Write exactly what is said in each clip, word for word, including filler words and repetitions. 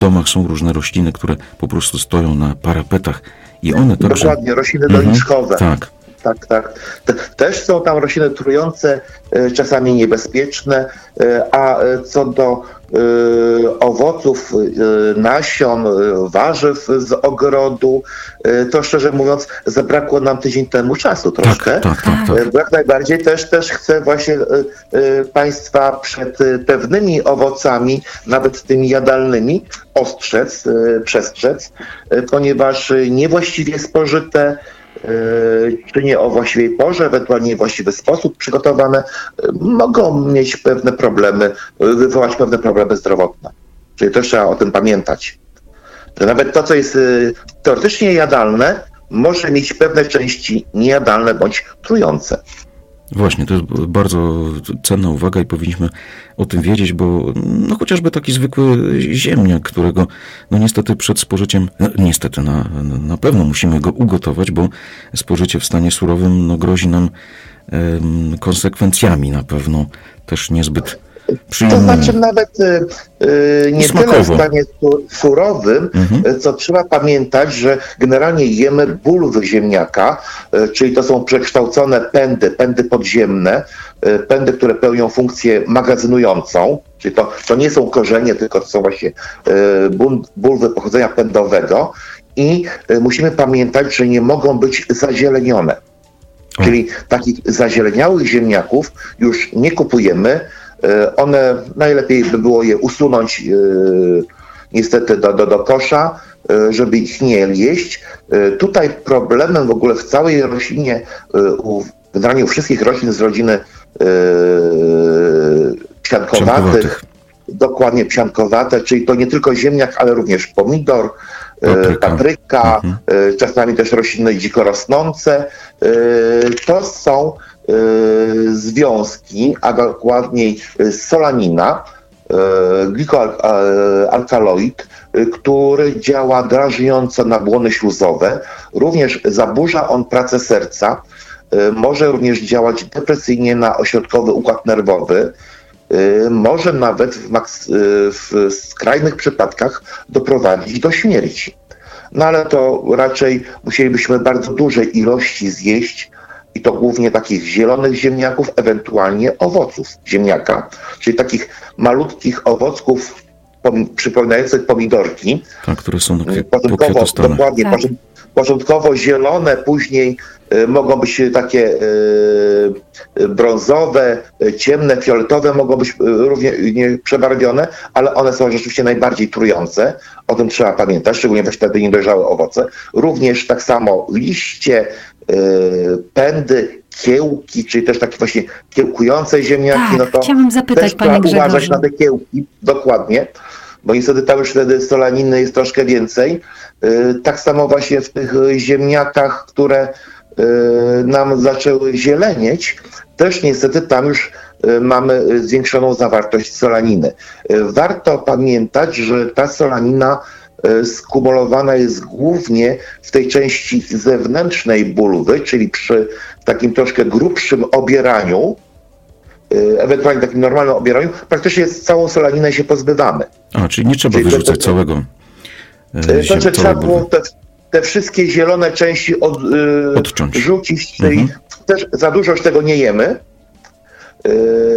domach są różne rośliny, które po prostu stoją na parapetach i one także... Dokładnie, rośliny doniczkowe. Mhm, tak. Tak, tak. Te, też są tam rośliny trujące, e, czasami niebezpieczne, e, a co do e, owoców, e, nasion, e, warzyw z ogrodu, e, to szczerze mówiąc zabrakło nam tydzień temu czasu troszkę. Tak, tak, tak, tak. E, jak najbardziej też, też chcę właśnie e, e, Państwa przed e, pewnymi owocami, nawet tymi jadalnymi, ostrzec, e, przestrzec, e, ponieważ niewłaściwie spożyte czy nie o właściwej porze, ewentualnie w właściwy sposób przygotowane, mogą mieć pewne problemy, wywołać pewne problemy zdrowotne. Czyli też trzeba o tym pamiętać. Że nawet to, co jest teoretycznie jadalne, może mieć pewne części niejadalne bądź trujące. Właśnie, to jest bardzo cenna uwaga i powinniśmy o tym wiedzieć, bo no chociażby taki zwykły ziemniak, którego no niestety przed spożyciem, no, niestety na, na pewno musimy go ugotować, bo spożycie w stanie surowym no, grozi nam em, konsekwencjami na pewno też niezbyt przyjemnymi. To znaczy nawet y, y, nie Smakowo. tyle w stanie surowym, mhm. co trzeba pamiętać, że generalnie jemy bulwy ziemniaka, y, czyli to są przekształcone pędy, pędy podziemne, y, pędy, które pełnią funkcję magazynującą, czyli to, to nie są korzenie, tylko to są właśnie y, bul, bulwy pochodzenia pędowego i y, musimy pamiętać, że nie mogą być zazielenione. O. Czyli takich zazieleniałych ziemniaków już nie kupujemy. One, najlepiej by było je usunąć yy, niestety do, do, do kosza, yy, żeby ich nie jeść. Yy, tutaj problemem w ogóle w całej roślinie, yy, u, generalnie u wszystkich roślin z rodziny yy, psiankowatych, dokładnie psiankowate, czyli to nie tylko ziemniak, ale również pomidor, papryka, papryka mhm. yy, czasami też rośliny dziko rosnące. Yy, to są związki, a dokładniej solanina, glikoalkaloid, który działa drażniąco na błony śluzowe. Również zaburza on pracę serca, może również działać depresyjnie na ośrodkowy układ nerwowy, może nawet w, maks- w skrajnych przypadkach doprowadzić do śmierci. No ale to raczej musielibyśmy bardzo duże ilości zjeść, i to głównie takich zielonych ziemniaków, ewentualnie owoców ziemniaka, czyli takich malutkich owocków pom- przypominających pomidorki. Tak, które są takie początkowo, dokładnie, tak. Początkowo zielone, później y, mogą być takie y, brązowe, y, ciemne, fioletowe, mogą być y, również y, przebarwione, ale one są rzeczywiście najbardziej trujące. O tym trzeba pamiętać, szczególnie właśnie wtedy niedojrzałe owoce. Również tak samo liście, pędy, kiełki, czyli też takie właśnie kiełkujące ziemniaki, tak, no to chciałam zapytać, też panie trzeba uważać Grzegorzu. na te kiełki, dokładnie, bo niestety tam już wtedy solaniny jest troszkę więcej. Tak samo właśnie w tych ziemniakach, które nam zaczęły zielenieć, też niestety tam już mamy zwiększoną zawartość solaniny. Warto pamiętać, że ta solanina skumulowana jest głównie w tej części zewnętrznej bulwy, czyli przy takim troszkę grubszym obieraniu, ewentualnie takim normalnym obieraniu, praktycznie całą solaninę się pozbywamy. A, czyli nie trzeba czyli wyrzucać te, całego e, Znaczy trzeba było te, te wszystkie zielone części od, e, odciąć. Rzucić, czyli mhm. też za dużo już tego nie jemy. E,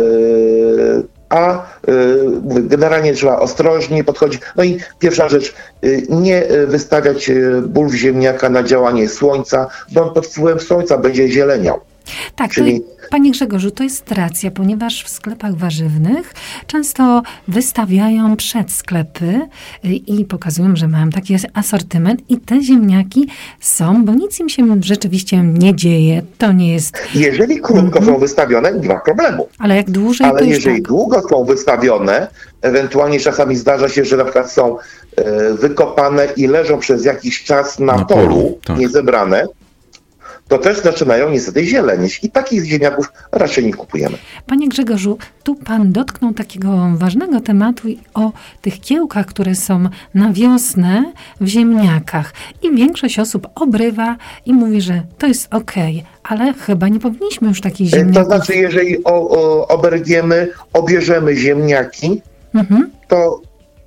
A generalnie trzeba ostrożnie podchodzić. No i pierwsza rzecz, nie wystawiać bulw ziemniaka na działanie słońca, bo on pod wpływem słońca będzie zieleniał. Tak, Czyli... to, panie Grzegorzu, to jest racja, ponieważ w sklepach warzywnych często wystawiają przed sklepy i pokazują, że mają taki asortyment i te ziemniaki są, bo nic im się rzeczywiście nie dzieje. To nie jest... Jeżeli krótko mm-hmm. są wystawione, nie ma problemu. Ale jak dłużej, Ale to jeżeli tak. długo są wystawione, ewentualnie czasami zdarza się, że na przykład są e, wykopane i leżą przez jakiś czas na, na polu, polu tak. niezebrane, to też zaczynają niestety zielenieć. I takich ziemniaków raczej nie kupujemy. Panie Grzegorzu, tu pan dotknął takiego ważnego tematu o tych kiełkach, które są na wiosnę w ziemniakach. I większość osób obrywa i mówi, że to jest okej, okay, ale chyba nie powinniśmy już takich ziemniaków... To znaczy, jeżeli o, o, oberwiemy, obierzemy ziemniaki, mhm. to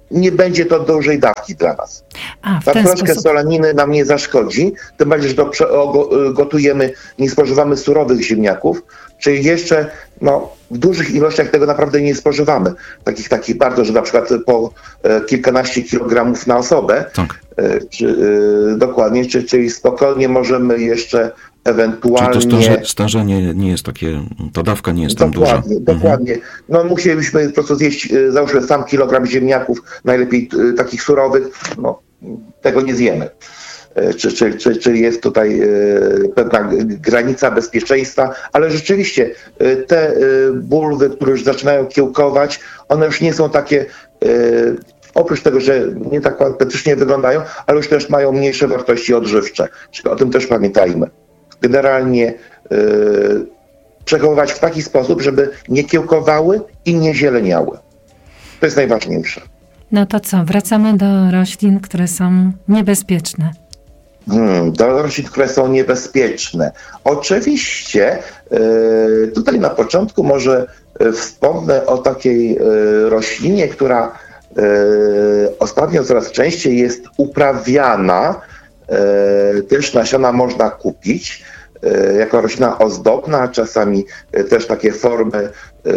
nie będzie to dużej dawki dla nas. A, w Ta ten troszkę sposób... solaniny nam nie zaszkodzi, tym bardziej, że to prze- ogo- gotujemy, nie spożywamy surowych ziemniaków, czyli jeszcze no, w dużych ilościach tego naprawdę nie spożywamy. Takich, takich bardzo, że na przykład po e, kilkanaście kilogramów na osobę, Tak. e, czy, e, dokładnie, czy, czyli spokojnie możemy jeszcze ewentualnie... Czyli to staże, starzenie nie jest takie, ta dawka nie jest tam duża. Dokładnie, dokładnie. Mhm. No musielibyśmy po prostu zjeść, e, załóżmy sam kilogram ziemniaków, najlepiej e, takich surowych, no tego nie zjemy. Czy, czy, czy, czy jest tutaj pewna granica bezpieczeństwa, ale rzeczywiście te bulwy, które już zaczynają kiełkować, one już nie są takie, oprócz tego, że nie tak apetycznie wyglądają, ale już też mają mniejsze wartości odżywcze. Czyli o tym też pamiętajmy. Generalnie przechowywać w taki sposób, żeby nie kiełkowały i nie zieleniały. To jest najważniejsze. No to co, wracamy do roślin, które są niebezpieczne. Hmm, do roślin, które są niebezpieczne. Oczywiście yy, tutaj na początku może wspomnę o takiej yy, roślinie, która yy, ostatnio coraz częściej jest uprawiana. Yy, też nasiona można kupić yy, jako roślina ozdobna, czasami yy, też takie formy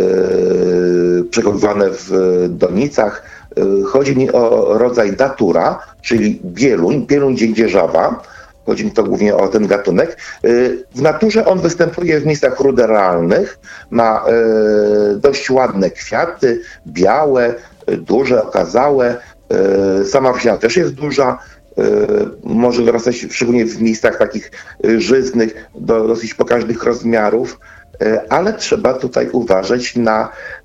yy, przechowywane w donicach. Chodzi mi o rodzaj datura, czyli bieluń, bieluń dziędzierzawa. Chodzi mi to głównie o ten gatunek. W naturze on występuje w miejscach ruderalnych, ma dość ładne kwiaty, białe, duże, okazałe. Sama roślina też jest duża, może dorastać szczególnie w miejscach takich żyznych, do dosyć pokaźnych rozmiarów, ale trzeba tutaj uważać na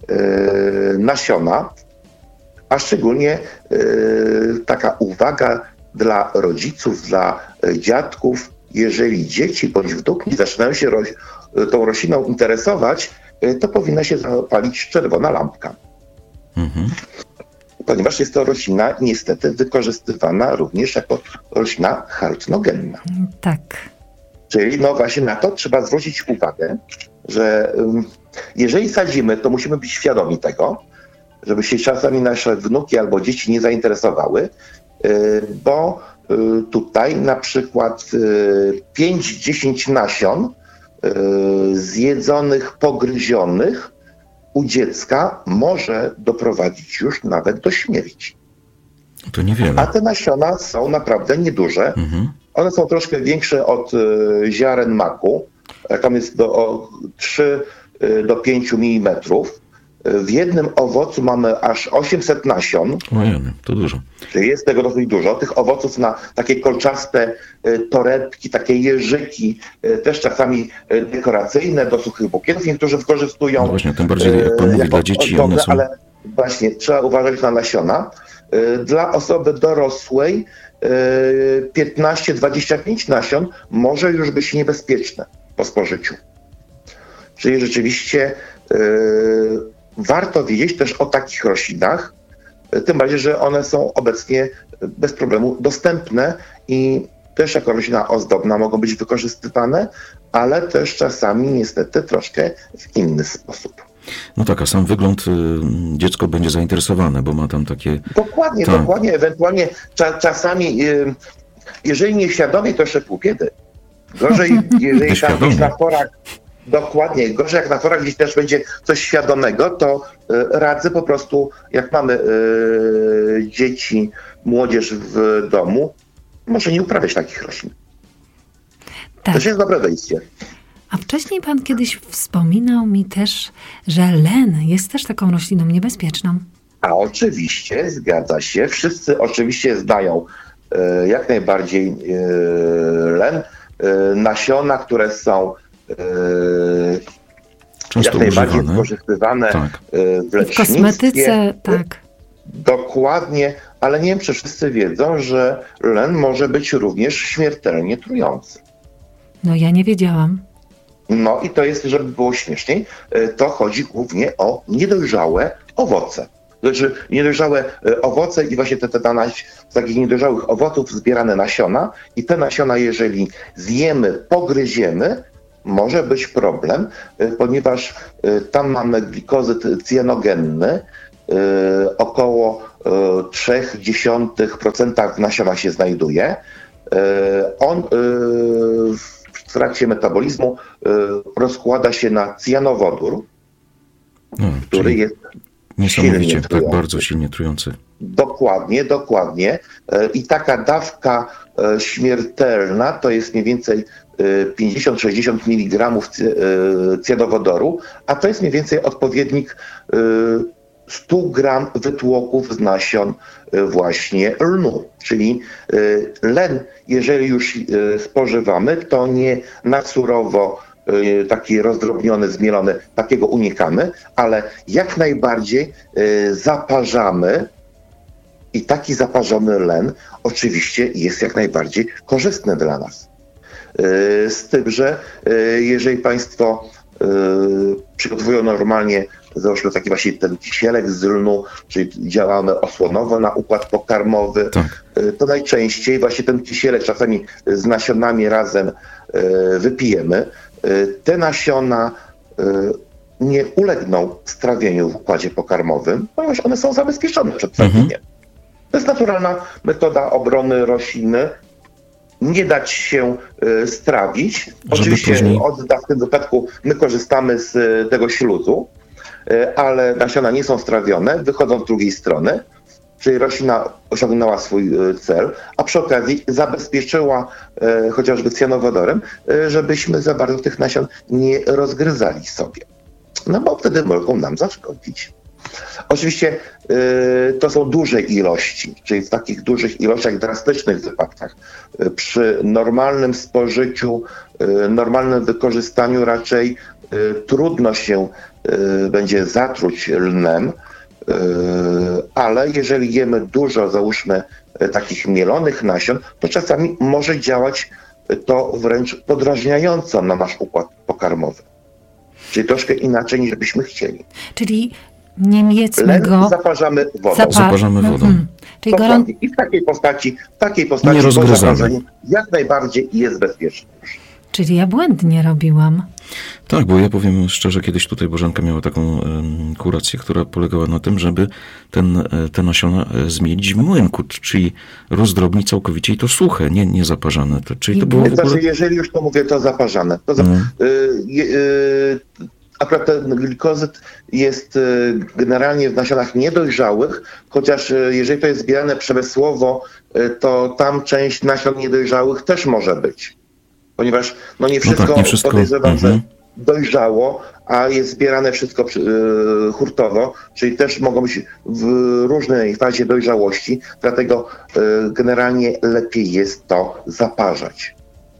nasiona. A szczególnie y, taka uwaga dla rodziców, dla y, dziadków, jeżeli dzieci bądź wnuki zaczynają się roś, y, tą rośliną interesować, y, to powinna się zapalić czerwona lampka. Mhm. Ponieważ jest to roślina niestety wykorzystywana również jako roślina halucynogenna. Tak. Czyli no właśnie na to trzeba zwrócić uwagę, że y, jeżeli sadzimy, to musimy być świadomi tego, żeby się czasami nasze wnuki albo dzieci nie zainteresowały, bo tutaj na przykład pięć dziesięć nasion zjedzonych, pogryzionych u dziecka może doprowadzić już nawet do śmierci. To niewiele. A te nasiona są naprawdę nieduże. Mhm. One są troszkę większe od ziaren maku. Tam jest do o trzy do pięciu milimetrów. W jednym owocu mamy aż osiemset nasion. Ojej, to dużo. Czyli jest tego dosyć dużo. Tych owoców na takie kolczaste torebki, takie jeżyki, też czasami dekoracyjne do suchych bukietów. Niektórzy wykorzystują. No właśnie, tym bardziej jak pan mówi dla dzieci, one są... Ale właśnie trzeba uważać na nasiona. Dla osoby dorosłej piętnaście do dwudziestu pięciu nasion może już być niebezpieczne po spożyciu. Czyli rzeczywiście warto wiedzieć też o takich roślinach, tym bardziej, że one są obecnie bez problemu dostępne i też jako roślina ozdobna mogą być wykorzystywane, ale też czasami niestety troszkę w inny sposób. No tak, a sam wygląd y, dziecko będzie zainteresowane, bo ma tam takie... Dokładnie, tak. dokładnie. Ewentualnie cza, czasami, y, jeżeli nieświadomie, to jeszcze pół biedy. Gorzej, jeżeli tam gdzieś na forach, dokładnie, gorzej jak na forach gdzieś też będzie coś świadomego, to y, radzę po prostu, jak mamy y, dzieci, młodzież w domu, może nie uprawiać takich roślin. Tak. To jest dobre wejście. A wcześniej pan kiedyś wspominał mi też, że len jest też taką rośliną niebezpieczną. A oczywiście, zgadza się. Wszyscy oczywiście znają e, jak najbardziej e, len. E, nasiona, które są e, często jak najbardziej używane. wykorzystywane tak. w lecznictwie. W kosmetyce, tak. Dokładnie, ale nie wiem, czy wszyscy wiedzą, że len może być również śmiertelnie trujący. No ja nie wiedziałam. No i to jest, żeby było śmieszniej, to chodzi głównie o niedojrzałe owoce. Znaczy niedojrzałe owoce i właśnie te, te, te z takich niedojrzałych owoców zbierane nasiona i te nasiona, jeżeli zjemy, pogryziemy, może być problem, ponieważ tam mamy glikozyd cyjanogenny, około trzy przecinek trzy procent w nasionach się znajduje. On w trakcie metabolizmu rozkłada się na cjanowodór, no, który jest niesamowicie, tak bardzo silnie trujący. Dokładnie, dokładnie. I taka dawka śmiertelna to jest mniej więcej pięćdziesiąt do sześćdziesięciu miligramów cjanowodoru, a to jest mniej więcej odpowiednik sto gramów wytłoków z nasion właśnie lnu. Czyli len, jeżeli już spożywamy, to nie na surowo taki rozdrobniony, zmielony, takiego unikamy, ale jak najbardziej zaparzamy i taki zaparzony len oczywiście jest jak najbardziej korzystny dla nas. Z tym, że jeżeli Państwo przygotowują normalnie, załóżmy taki właśnie ten kisielek z lnu, czyli działamy osłonowo na układ pokarmowy, tak. To najczęściej właśnie ten kisielek czasami z nasionami razem wypijemy. Te nasiona nie ulegną strawieniu w układzie pokarmowym, ponieważ one są zabezpieczone przed trawieniem. Mhm. To jest naturalna metoda obrony rośliny. Nie dać się y, strawić. Żeby Oczywiście później... odda w tym wypadku my korzystamy z y, tego śluzu, y, ale nasiona nie są strawione, wychodzą z drugiej strony, czyli roślina osiągnęła swój y, cel, a przy okazji zabezpieczyła y, chociażby cjanowodorem, y, żebyśmy za bardzo tych nasion nie rozgryzali sobie. No bo wtedy mogą nam zaszkodzić. Oczywiście y, to są duże ilości, czyli w takich dużych ilościach, drastycznych wypadkach. Y, przy normalnym spożyciu, y, normalnym wykorzystaniu raczej y, trudno się y, będzie zatruć lnem, y, ale jeżeli jemy dużo, załóżmy, y, takich mielonych nasion, to czasami może działać to wręcz podrażniająco na nasz układ pokarmowy. Czyli troszkę inaczej niż byśmy chcieli. Czyli nie miecmy Len go. zaparzamy wodą. Zapa- zaparzamy wodą. Mhm. Czyli gorą... I w takiej postaci, w takiej postaci nie rozgryzamy. Jak najbardziej jest bezpieczne. Czyli ja błędnie robiłam. Tak, bo ja powiem szczerze, kiedyś tutaj Bożenka miała taką um, kurację, która polegała na tym, żeby ten, te nasiona zmielić w młynku, czyli rozdrobnić całkowicie i to suche, nie, nie zaparzane. To, czyli to było w ogóle... Znaczy, jeżeli już to mówię, to zaparzane. To za... mm. y, y, Akurat ten glikozyt jest generalnie w nasionach niedojrzałych, chociaż jeżeli to jest zbierane przemysłowo, to tam część nasion niedojrzałych też może być. Ponieważ no nie wszystko, no tak, nie wszystko. podejrzewam, że dojrzało, a jest zbierane wszystko yy, hurtowo, czyli też mogą być w różnej fazie dojrzałości, dlatego yy, generalnie lepiej jest to zaparzać.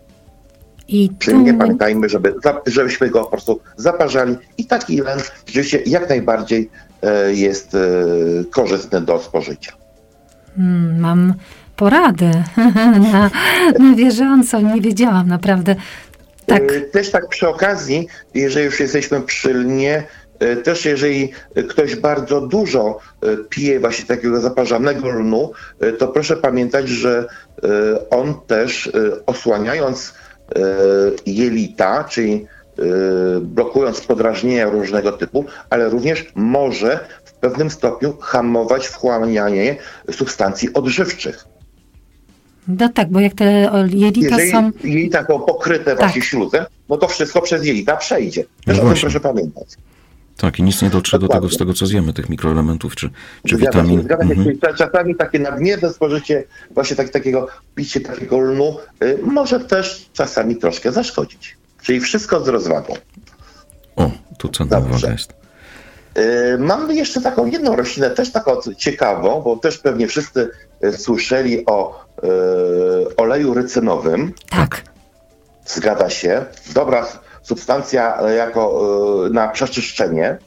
I Czyli nie pamiętajmy, żeby, żebyśmy go po prostu zaparzali i taki len rzeczywiście jak najbardziej e, jest e, korzystny do spożycia. Hmm, mam poradę na, na bieżąco, nie wiedziałam naprawdę. Tak. E, też tak przy okazji, jeżeli już jesteśmy przy lnie, e, też jeżeli ktoś bardzo dużo e, pije właśnie takiego zaparzanego lnu, e, to proszę pamiętać, że e, on też e, osłaniając jelita, czyli blokując podrażnienia różnego typu, ale również może w pewnym stopniu hamować wchłanianie substancji odżywczych. No tak, bo jak te jelita Jeżeli są... jelita są pokryte tak. właśnie śluzem, no to wszystko przez jelita przejdzie. Też no o tym proszę pamiętać. Tak, i nic nie dotrze Dokładnie. do tego z tego, co zjemy, tych mikroelementów czy, czy zgadza witamin. Się, zgadza się. Mhm. Czasami takie nadmierne spożycie właśnie tak, takiego picie takiego lnu y, może też czasami troszkę zaszkodzić. Czyli wszystko z rozwagą. O, tu cenna uwaga jest. Y, mam jeszcze taką jedną roślinę, też taką ciekawą, bo też pewnie wszyscy y, słyszeli o y, oleju rycynowym. Tak. Zgadza się. Dobra substancja jako y, na przeczyszczenie.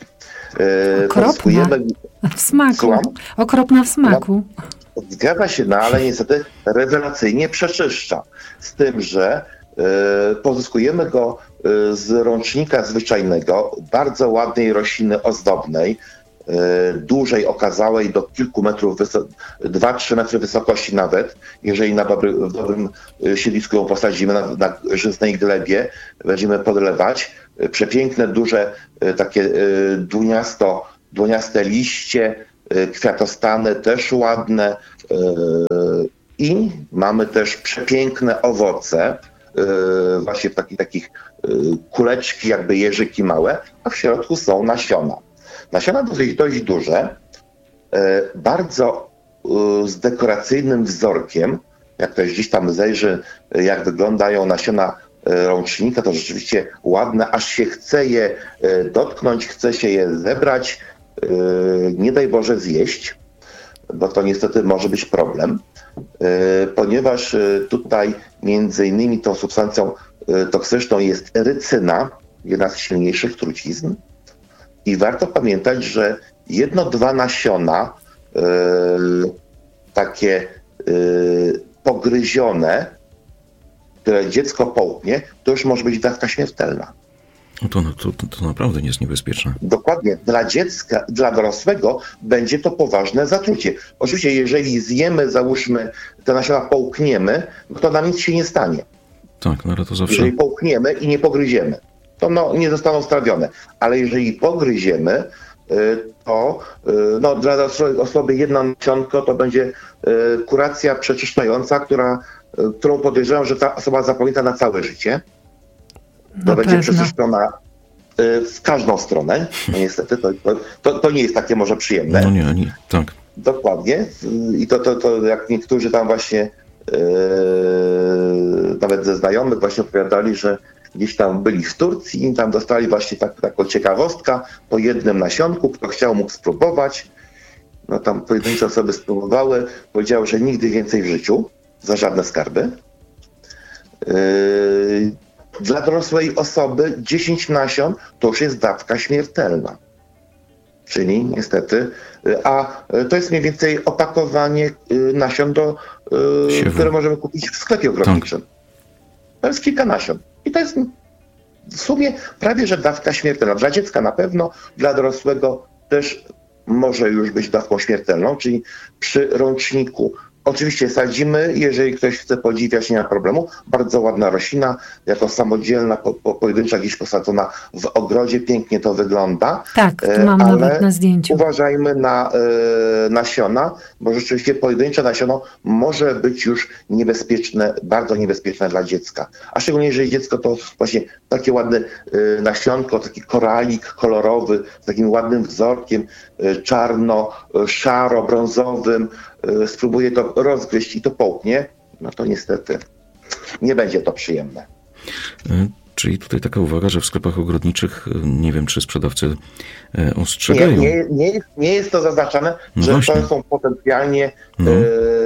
Y, Okropna w smaku. Słucham? Okropna w smaku. No, zgadza się, no ale niestety rewelacyjnie przeczyszcza. Z tym, że y, pozyskujemy go y, z rącznika zwyczajnego, bardzo ładnej rośliny ozdobnej, y, dużej, okazałej, do kilku metrów, dwa trzy metry wysokości nawet, jeżeli na dobry, w dobrym siedlisku ją posadzimy na, na żyznej glebie, będziemy podlewać. Przepiękne, duże, takie dwuniasto, dwuniaste liście, kwiatostany też ładne i mamy też przepiękne owoce, właśnie w takich, takich kuleczki, jakby jeżyki małe, a w środku są nasiona. Nasiona dosyć dość duże, bardzo z dekoracyjnym wzorkiem. Jak ktoś gdzieś tam zejrzy, jak wyglądają nasiona rącznika, to rzeczywiście ładne, aż się chce je dotknąć, chce się je zebrać, nie daj Boże zjeść, bo to niestety może być problem, ponieważ tutaj między innymi tą substancją toksyczną jest rycyna, jedna z silniejszych trucizn, i warto pamiętać, że jedno, dwa nasiona takie pogryzione, które dziecko połknie, to już może być dawka śmiertelna. No to, to, to naprawdę nie jest niebezpieczne. Dokładnie. Dla dziecka, dla dorosłego będzie to poważne zatrucie. Oczywiście, jeżeli zjemy, załóżmy, te nasiona połkniemy, no to nam nic się nie stanie. Tak, no ale to zawsze... Jeżeli połkniemy i nie pogryziemy, to no, nie zostaną strawione. Ale jeżeli pogryziemy, to no, dla osoby jedno nasionko to będzie kuracja przeczyszczająca, która, którą podejrzewam, że ta osoba zapamięta na całe życie. To na będzie pewno. przeczyszczona w każdą stronę. No niestety to, to, to nie jest takie może przyjemne. No nie, nie, tak. Dokładnie. I to, to, to jak niektórzy tam właśnie yy, nawet ze znajomych właśnie opowiadali, że gdzieś tam byli w Turcji i tam dostali właśnie tak, taką ciekawostkę po jednym nasionku, kto chciał mógł spróbować. No tam pojedyncze osoby spróbowały, powiedziały, że nigdy więcej w życiu, za żadne skarby. Yy, dla dorosłej osoby dziesięć nasion to już jest dawka śmiertelna. Czyli niestety, a to jest mniej więcej opakowanie nasion, do, które możemy kupić w sklepie ogrodniczym. Tak. To jest kilka nasion. I to jest w sumie prawie że dawka śmiertelna. Dla dziecka na pewno, dla dorosłego też może już być dawką śmiertelną, czyli przy rączniku. Oczywiście sadzimy, jeżeli ktoś chce podziwiać, nie ma problemu. Bardzo ładna roślina, jako samodzielna, po, po, pojedyncza gdzieś posadzona w ogrodzie, pięknie to wygląda. Tak, tu mam ale nawet na zdjęciu. Uważajmy na e, nasiona, bo rzeczywiście pojedyncze nasiono może być już niebezpieczne, bardzo niebezpieczne dla dziecka. A szczególnie, jeżeli dziecko to właśnie takie ładne e, nasionko, taki koralik kolorowy, z takim ładnym wzorkiem, e, czarno, e, szaro, brązowym, e, spróbuje to rozgryźć i to połknie, no to niestety nie będzie to przyjemne. Czyli tutaj taka uwaga, że w sklepach ogrodniczych, nie wiem, czy sprzedawcy ostrzegają. Nie, nie, nie, jest, nie jest to zaznaczane, no że właśnie. to są potencjalnie no. e,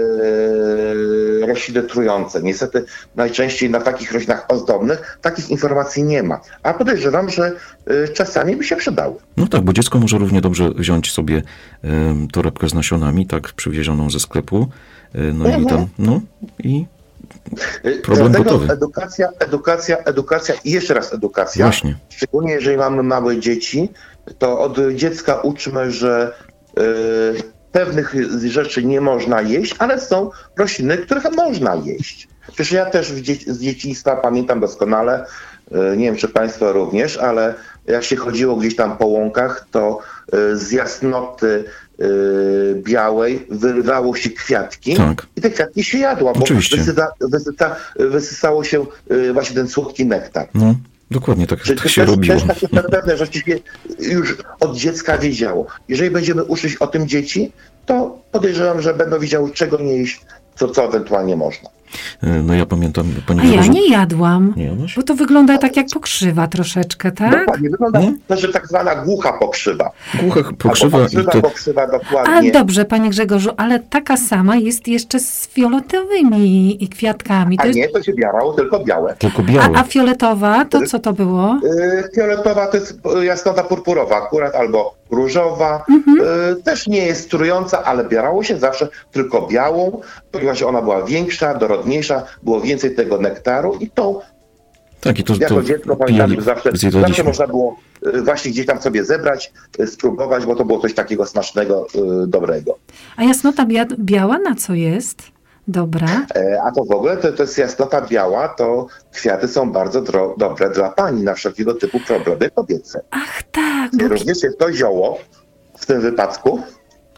rośliny trujące. Niestety najczęściej na takich roślinach ozdobnych takich informacji nie ma. A podejrzewam, że e, czasami by się przydały. No tak, bo dziecko może równie dobrze wziąć sobie e, torebkę z nasionami, tak przywiezioną ze sklepu, e, no mhm. i tam, no i problem Dlatego gotowy. Edukacja, edukacja, edukacja i jeszcze raz edukacja. Właśnie. Szczególnie jeżeli mamy małe dzieci, to od dziecka uczmy, że y, pewnych rzeczy nie można jeść, ale są rośliny, których można jeść. Przecież ja też dzie- z dzieciństwa pamiętam doskonale, y, nie wiem czy Państwo również, ale jak się chodziło gdzieś tam po łąkach, to y, z jasnoty Yy, białej wyrywało się kwiatki tak. i te kwiatki się jadło, bo wysysa, wysysa, wysysało się yy, właśnie ten słodki nektar. No, dokładnie tak, tak się też, robiło. Też takie pewne rzeczy się już od dziecka wiedziało. Jeżeli będziemy uczyć o tym dzieci, to podejrzewam, że będą wiedziały, czego nie jeść, co, co ewentualnie można. No ja pamiętam... Pani A ja Grzegorzu... nie jadłam, nie bo to wygląda tak jak pokrzywa troszeczkę, tak? Dokładnie, wygląda Hmm? to, że tak zwana głucha pokrzywa. Głucha pokrzywa. Pokrzywa, i to... pokrzywa, dokładnie. A dobrze, panie Grzegorzu, ale taka sama jest jeszcze z fioletowymi kwiatkami. To A jest... nie, to się biało, tylko białe. Tylko białe. A, a fioletowa, to co to było? Yy, fioletowa to jest jasnota purpurowa akurat, albo różowa. Mhm. Yy, też nie jest trująca, ale bierało się zawsze tylko białą, ponieważ ona była większa, dorodniejsza, było więcej tego nektaru i to tak, i to, jako to dziecko pamiętam, że zawsze, zjadaliśmy. zawsze można było yy, właśnie gdzieś tam sobie zebrać, yy, spróbować, bo to było coś takiego smacznego, yy, dobrego. A jasnota bia- biała na co jest? Dobra. E, a to w ogóle to, to jest jasnota biała, to kwiaty są bardzo dro- dobre dla pani na wszelkiego typu problemy kobiece. Ach tak. Bo... Również jest to zioło w tym wypadku.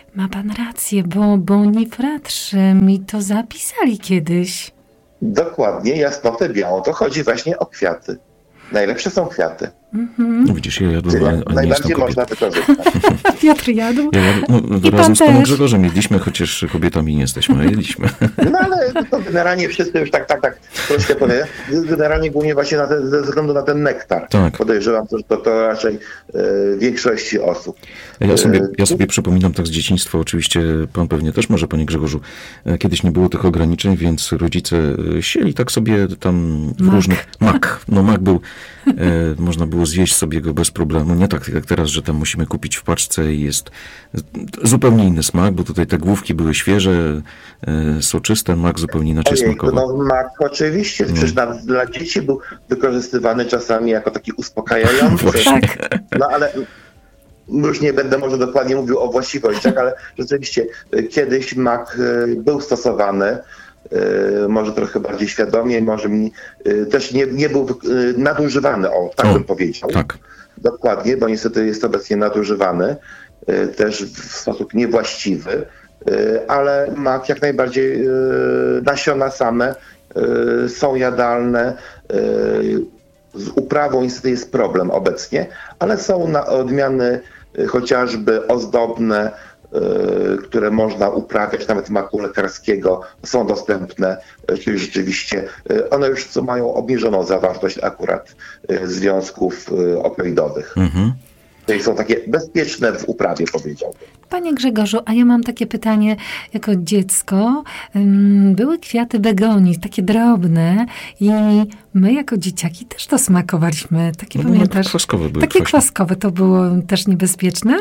Ma pan rację, bo bonifratrzy mi to zapisali kiedyś. Dokładnie, jasnotę białą. To chodzi właśnie o kwiaty. Najlepsze są kwiaty. Mm-hmm. Widzisz, ja jadłem, a, a nie najbardziej jestem można wykorzystać. Piotr jadł? Ja jadł, no, I razem z panem też. Grzegorzem jedliśmy, chociaż kobietami nie jesteśmy, a jedliśmy. No ale to generalnie wszyscy już tak, tak, tak troszkę powiem. Generalnie głównie właśnie na te, ze względu na ten nektar. Tak. Podejrzewam, że to, to raczej e, większości osób. Ja sobie, ja sobie przypominam tak z dzieciństwa, oczywiście pan pewnie też może, panie Grzegorzu, kiedyś nie było tych ograniczeń, więc rodzice sieli tak sobie tam w mak. różnych... Mak. No mak był, e, można było zjeść sobie go bez problemu. Nie tak jak teraz, że tam musimy kupić w paczce i jest zupełnie inny smak, bo tutaj te główki były świeże, e, soczyste, mak zupełnie inaczej Ojej, smakował. no mak oczywiście, No. przecież dla, dla dzieci był wykorzystywany czasami jako taki uspokajający. Właśnie. Tak. No ale już nie będę może dokładnie mówił o właściwościach, ale rzeczywiście y, kiedyś mak y, był stosowany, y, może trochę bardziej świadomie, może mi, y, też nie, nie był y, nadużywany, o tak O, bym powiedział. Tak. Dokładnie, bo niestety jest obecnie nadużywany, y, też w sposób niewłaściwy, y, ale mak jak najbardziej, y, nasiona same y, są jadalne. y, Z uprawą niestety jest problem obecnie, ale są na odmiany y, chociażby ozdobne, y, które można uprawiać, nawet maku lekarskiego, są dostępne, y, czyli rzeczywiście y, one już co mają obniżoną zawartość akurat y, związków y, opioidowych. Mhm. Czyli są takie bezpieczne w uprawie, powiedziałbym. Panie Grzegorzu, a ja mam takie pytanie. Jako dziecko ym, były kwiaty begonii, takie drobne i my jako dzieciaki też to smakowaliśmy. Takie No, pamiętasz? kwaskowe były. Takie kwaśne. kwaskowe to było też niebezpieczne?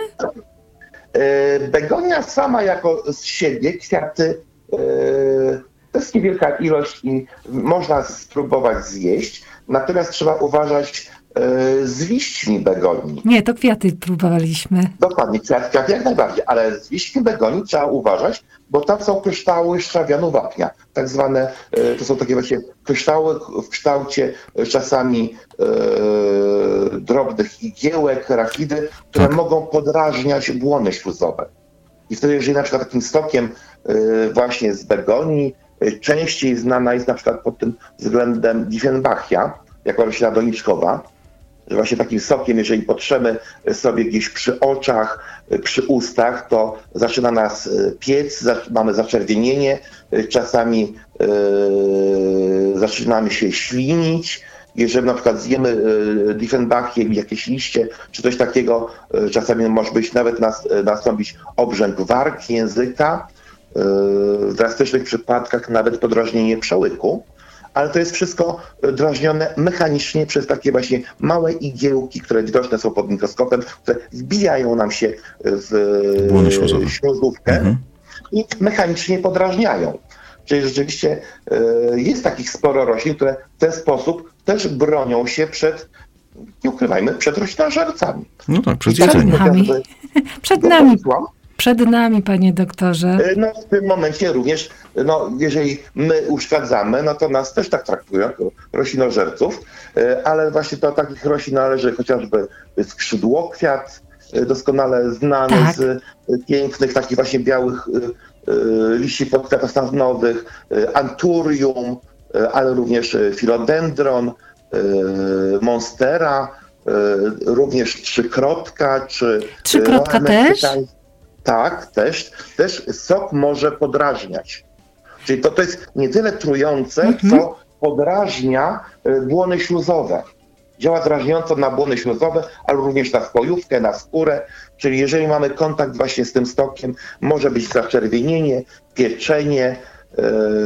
Y, Begonia sama jako z siebie, kwiaty, y, to jest niewielka ilość i można spróbować zjeść, natomiast trzeba uważać y, z liśćmi begonii. Nie, to kwiaty próbowaliśmy. Dokładnie, kwiat, kwiat jak najbardziej, ale z liśćmi begonii trzeba uważać, bo tam są kryształy szczawianu wapnia. Tak zwane, y, to są takie właśnie kryształy w kształcie y, czasami y, drobnych igiełek, rafidy, które Tak. mogą podrażniać błony śluzowe. I wtedy, jeżeli na przykład takim sokiem y, właśnie z begonii, y, częściej znana jest na przykład pod tym względem Diefenbachia, jako roślina doniczkowa, że właśnie takim sokiem, jeżeli potrzemy sobie gdzieś przy oczach, przy ustach, to zaczyna nas piec, mamy zaczerwienienie, czasami yy, zaczynamy się ślinić. Jeżeli na przykład zjemy Diefenbachię, jakieś liście, czy coś takiego, czasami może być nawet nas, nastąpić obrzęk warg, języka, yy, w drastycznych przypadkach nawet podrażnienie przełyku. Ale to jest wszystko drażnione mechanicznie przez takie właśnie małe igiełki, które widoczne są pod mikroskopem, które wbijają nam się w Błony śluzowe. śluzówkę Mhm. i mechanicznie podrażniają. Czyli rzeczywiście y, jest takich sporo roślin, które w ten sposób też bronią się przed, nie ukrywajmy, przed roślinożercami. No tak, przed I tak jedzeniem. nami. chociażby- Przed nami, Słucham? przed nami, panie doktorze. No w tym momencie również, no jeżeli my uszkadzamy, no to nas też tak traktują jako roślinożerców, ale właśnie do takich roślin należy chociażby skrzydłokwiat, doskonale znany Tak. z pięknych, takich właśnie białych liści podkwiatostanowych, anturium, ale również filodendron, monstera, również trzykrotka, czy... Trzykrotka też? Tak, też, też sok może podrażniać. Czyli to, to jest nie tyle trujące, Mhm. co podrażnia y, błony śluzowe. Działa drażniąco na błony śluzowe, ale również na spojówkę, na skórę. Czyli jeżeli mamy kontakt właśnie z tym stokiem, może być zaczerwienienie, pieczenie. y,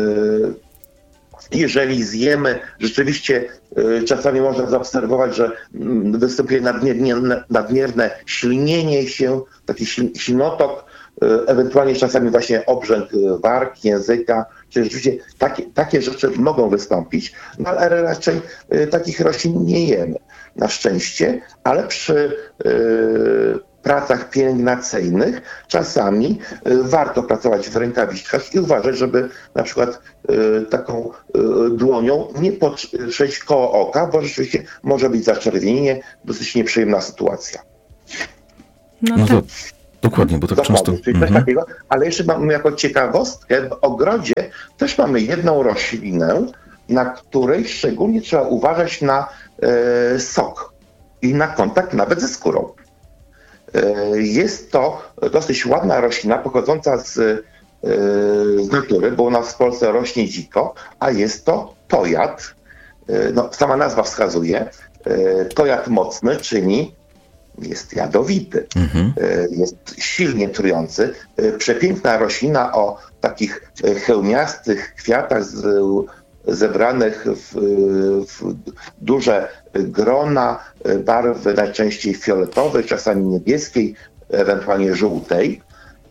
Jeżeli zjemy, rzeczywiście y, czasami można zaobserwować, że mm, występuje nadmierne, nadmierne ślinienie się, taki sil- silnotok, y, ewentualnie czasami właśnie obrzęk y, warg, języka, czyli rzeczywiście takie, takie rzeczy mogą wystąpić, no, ale raczej y, takich roślin nie jemy, na szczęście, ale przy y, pracach pielęgnacyjnych czasami y, warto pracować w rękawiczkach i uważać, żeby na przykład y, taką y, dłonią nie potrzeć koło oka, bo rzeczywiście może być zaczerwienienie, dosyć nieprzyjemna sytuacja. No No to to Dokładnie, bo tak Dokładnie, często... czyli Mhm. coś takiego, ale jeszcze mamy jako ciekawostkę, w ogrodzie też mamy jedną roślinę, na której szczególnie trzeba uważać na e, sok i na kontakt nawet ze skórą. E, jest to dosyć ładna roślina pochodząca z, e, z natury, bo u nas w Polsce rośnie dziko, a jest to tojat. E, no, sama nazwa wskazuje. E, tojat mocny, czyli jest jadowity, mhm. jest silnie trujący. Przepiękna roślina o takich chełmiastych kwiatach z, zebranych w, w duże grona barwy najczęściej fioletowej, czasami niebieskiej, ewentualnie żółtej.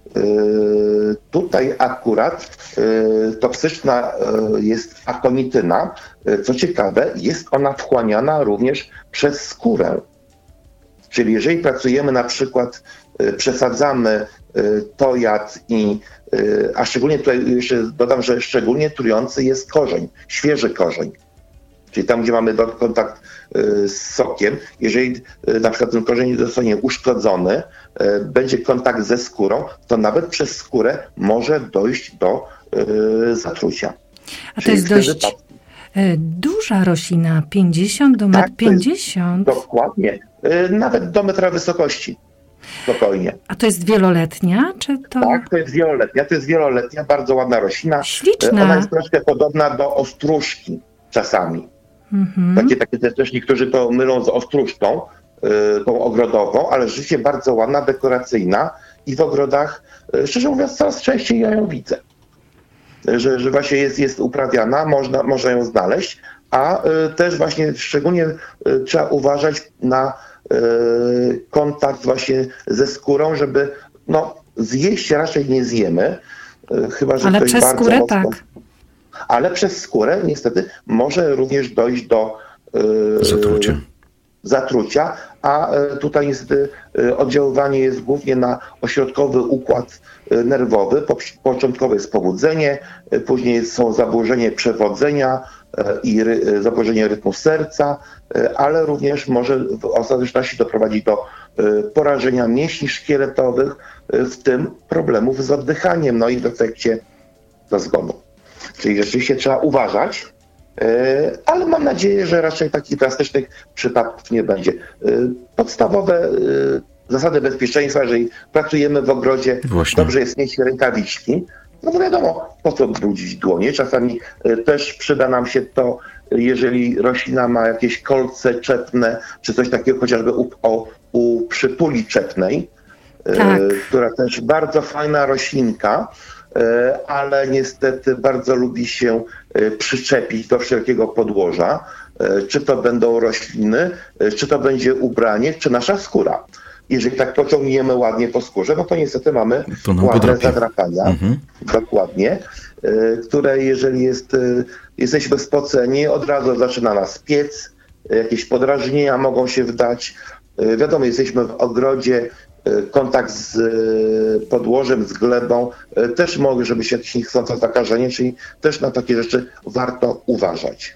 Tutaj akurat toksyczna jest akonityna. Co ciekawe, jest ona wchłaniana również przez skórę. Czyli jeżeli pracujemy na przykład, przesadzamy tojat i, a szczególnie tutaj jeszcze dodam, że szczególnie trujący jest korzeń, świeży korzeń. Czyli tam, gdzie mamy kontakt z sokiem, jeżeli na przykład ten korzeń zostanie uszkodzony, będzie kontakt ze skórą, to nawet przez skórę może dojść do zatrucia. A to jest dość duża roślina, pięćdziesiąt do metra pięćdziesiąt. Dokładnie. Nawet do metra wysokości. Spokojnie. A to jest wieloletnia, czy to... Tak, to jest wieloletnia. To jest wieloletnia, bardzo ładna roślina. Śliczna. Ona jest troszkę podobna do ostróżki czasami. Mhm. Takie, takie też niektórzy to mylą z ostróżką, yy, tą ogrodową, ale rzeczywiście bardzo ładna, dekoracyjna i w ogrodach, yy, szczerze mówiąc, coraz częściej ja ją widzę. Że, że właśnie jest, jest uprawiana, można, można ją znaleźć, a y, też właśnie szczególnie y, trzeba uważać na y, kontakt właśnie ze skórą, żeby no, zjeść raczej nie zjemy, y, chyba że ale ktoś przez bardzo skórę mocno, tak. Ale przez skórę niestety może również dojść do y, zatrucia. zatrucia, a tutaj niestety oddziaływanie jest głównie na ośrodkowy układ nerwowy. Początkowo jest pobudzenie, później są zaburzenie przewodzenia i ry, zaburzenie rytmu serca, ale również może w ostateczności doprowadzić do porażenia mięśni szkieletowych, w tym problemów z oddychaniem, no i w efekcie do zgonu. Czyli rzeczywiście trzeba uważać, ale mam nadzieję, że raczej takich drastycznych przypadków nie będzie. Podstawowe zasady bezpieczeństwa, jeżeli pracujemy w ogrodzie, Właśnie. dobrze jest mieć rękawiczki, no bo wiadomo, po co brudzić dłonie. Czasami też przyda nam się to, jeżeli roślina ma jakieś kolce czepne, czy coś takiego, chociażby u, o, u przytuli czepnej, tak. która też bardzo fajna roślinka, ale niestety bardzo lubi się przyczepić do wszelkiego podłoża, czy to będą rośliny, czy to będzie ubranie, czy nasza skóra. Jeżeli tak pociągniemy ładnie po skórze, no to niestety mamy ładne podrapie. zadrapania, mhm. dokładnie, które jeżeli jest, jesteśmy spoceni, od razu zaczyna nas piec, jakieś podrażnienia mogą się wdać. Wiadomo, jesteśmy w ogrodzie, kontakt z podłożem, z glebą też może, żeby się jakieś niechcące zakażenie, czyli też na takie rzeczy warto uważać.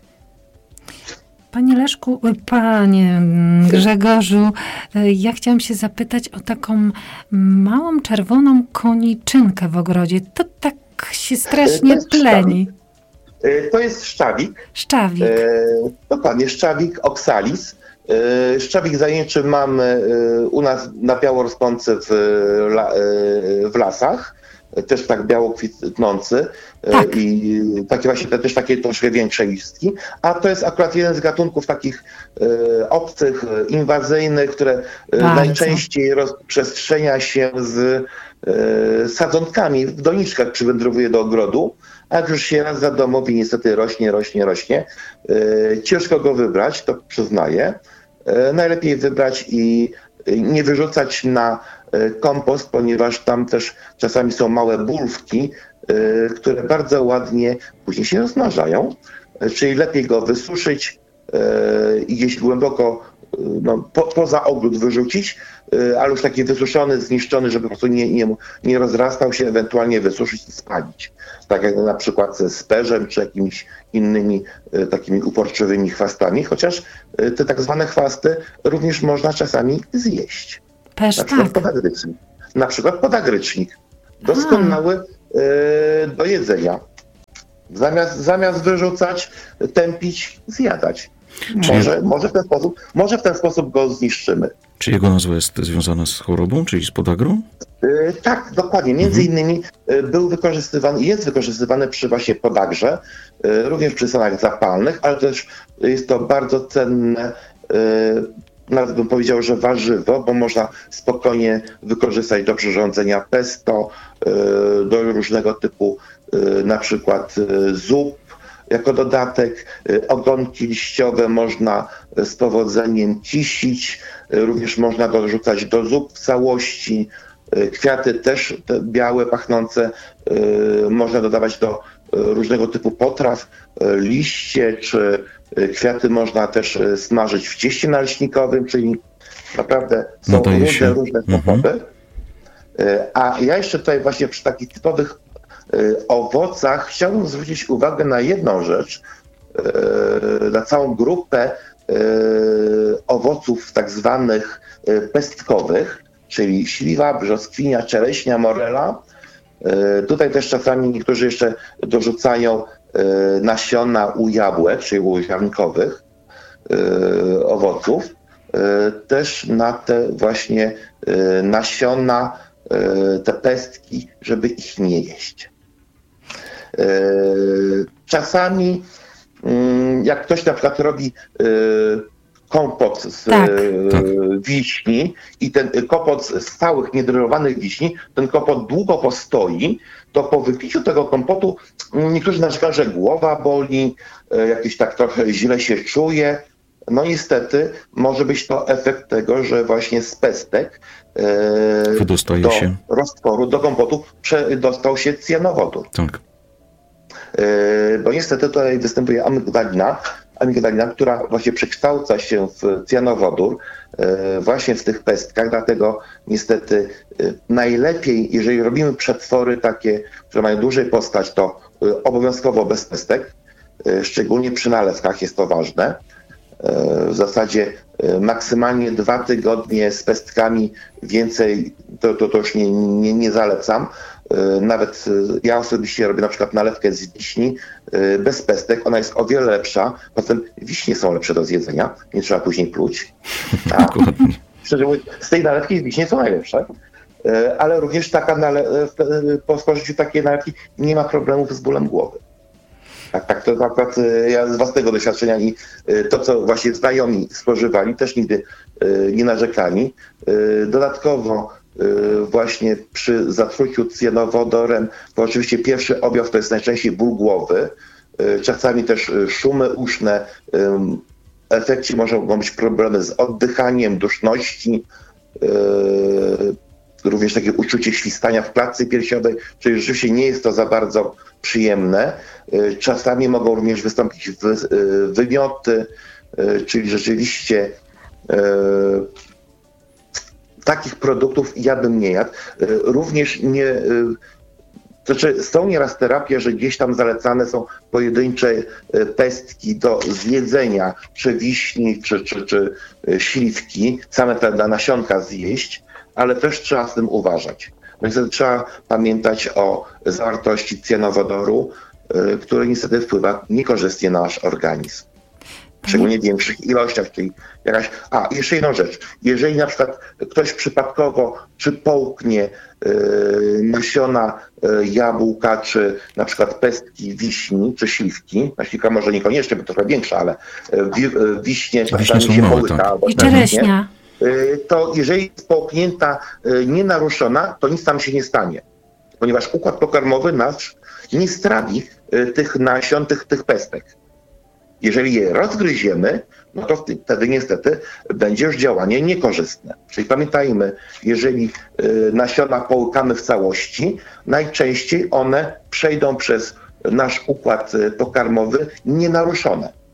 Panie Leszku, panie Grzegorzu, ja chciałam się zapytać o taką małą czerwoną koniczynkę w ogrodzie. To tak się strasznie to pleni. Szczawik. To jest szczawik. Szczawik. Dokładnie, szczawik oxalis. Szczawik zajęczy mamy u nas na biało rosnący w, w lasach, też tak biało kwitnący tak. i takie właśnie też takie troszkę większe listki, a to jest akurat jeden z gatunków takich obcych, inwazyjnych, które Bardzo. najczęściej rozprzestrzenia się z sadzonkami, w doniczkach przywędrowuje do ogrodu, a jak już się raz zadomowi, niestety rośnie, rośnie, rośnie. Ciężko go wybrać, to przyznaję. Najlepiej wybrać i nie wyrzucać na kompost, ponieważ tam też czasami są małe bulwki, które bardzo ładnie później się rozmnażają. Czyli lepiej go wysuszyć i gdzieś głęboko no, po, poza ogród wyrzucić, ale już taki wysuszony, zniszczony, żeby po prostu nie, nie, nie rozrastał się, ewentualnie wysuszyć i spalić. Tak jak na przykład z perzem, czy jakimiś innymi takimi uporczywymi chwastami, chociaż te tak zwane chwasty również można czasami zjeść. Perz, na przykład tak. na przykład podagrycznik. Doskonały e, do jedzenia. Zamiast, zamiast wyrzucać, tępić, zjadać. Może, może, w ten sposób, może w ten sposób go zniszczymy. Czy jego nazwa jest związana z chorobą, czyli z podagrą? Yy, tak, dokładnie. Między mhm. innymi yy, był wykorzystywany, jest wykorzystywany przy właśnie podagrze, yy, również przy stanach zapalnych, ale też jest to bardzo cenne, yy, nawet bym powiedział, że warzywo, bo można spokojnie wykorzystać do przyrządzenia pesto, yy, do różnego typu yy, na przykład yy, zup, jako dodatek. Ogonki liściowe można z powodzeniem kisić, również można go rzucać do zup w całości. Kwiaty też te białe, pachnące można dodawać do różnego typu potraw. Liście czy kwiaty można też smażyć w cieście naleśnikowym, czyli naprawdę są Nadaje różne, się. różne sposoby. Mhm. A ja jeszcze tutaj właśnie przy takich typowych owocach chciałbym zwrócić uwagę na jedną rzecz, na całą grupę owoców tak zwanych pestkowych, czyli śliwa, brzoskwinia, czereśnia, morela. Tutaj też czasami niektórzy jeszcze dorzucają nasiona u jabłek, czyli u ziarnkowych owoców. Też na te właśnie nasiona, te pestki, żeby ich nie jeść. Czasami jak ktoś na przykład robi kompot z tak. wiśni i ten kompot z całych niedrylowanych wiśni, ten kompot długo postoi, to po wypiciu tego kompotu niektórzy narzekają, że głowa boli, jakiś tak trochę źle się czuje. No niestety może być to efekt tego, że właśnie z pestek Wydostaje do się. roztworu, do kompotu dostał się cjanowodór. Tak. Bo niestety tutaj występuje amygdalina, amygdalina, która właśnie przekształca się w cjanowodór właśnie w tych pestkach, dlatego niestety najlepiej, jeżeli robimy przetwory takie, które mają dłużej postać, to obowiązkowo bez pestek, szczególnie przy nalewkach jest to ważne. W zasadzie maksymalnie dwa tygodnie z pestkami, więcej to, to, to już nie, nie, nie zalecam. Nawet ja osobiście robię na przykład nalewkę z wiśni bez pestek, ona jest o wiele lepsza, potem wiśnie są lepsze do zjedzenia, nie trzeba później pluć. A, szczerze mówiąc, z tej nalewki wiśnie są najlepsze, ale również taka nale- po spożyciu takiej nalewki nie ma problemów z bólem głowy. Tak, tak, to akurat ja z własnego doświadczenia i to, co właśnie znajomi spożywali, też nigdy nie narzekali. Dodatkowo właśnie przy zatruciu cjanowodorem, to oczywiście pierwszy objaw to jest najczęściej ból głowy, czasami też szumy uszne, w efekcie mogą być problemy z oddychaniem, duszności, również takie uczucie świstania w klatce piersiowej, czyli rzeczywiście nie jest to za bardzo przyjemne. Czasami mogą również wystąpić wy, wymioty, czyli rzeczywiście e, takich produktów ja bym nie jadł. Również nie, e, to znaczy są nieraz terapie, że gdzieś tam zalecane są pojedyncze pestki do zjedzenia, czy wiśni, czy, czy, czy śliwki, same te nasionka zjeść, ale też trzeba z tym uważać. Niestety trzeba pamiętać o zawartości cyjanowodoru, yy, który niestety wpływa niekorzystnie na nasz organizm. Szczególnie w większych ilościach, czyli jakaś... A, jeszcze jedną rzecz. Jeżeli na przykład ktoś przypadkowo czy połknie yy, nasiona yy, jabłka, czy na przykład pestki wiśni, czy śliwki, śliwka może niekoniecznie, bo trochę większa, ale wi- yy, wiśnie czasami się małe, połyka. tak. I czereśnia. To jeżeli jest połknięta, nienaruszona, to nic tam się nie stanie. Ponieważ układ pokarmowy nasz nie strawi tych nasion, tych, tych pestek. Jeżeli je rozgryziemy, no to wtedy niestety będzie już działanie niekorzystne. Czyli pamiętajmy, jeżeli nasiona połykamy w całości, najczęściej one przejdą przez nasz układ pokarmowy nienaruszone.